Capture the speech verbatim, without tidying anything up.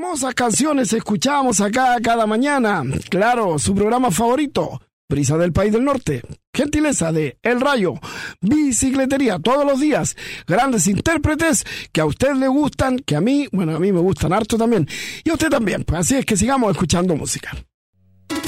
Hermosas canciones escuchamos acá cada mañana. Claro, su programa favorito, Brisa del País del Norte. Gentileza de El Rayo, Bicicletería, todos los días. Grandes intérpretes que a usted le gustan, que a mí, bueno, a mí me gustan harto también. Y a usted también. Pues así es que sigamos escuchando música.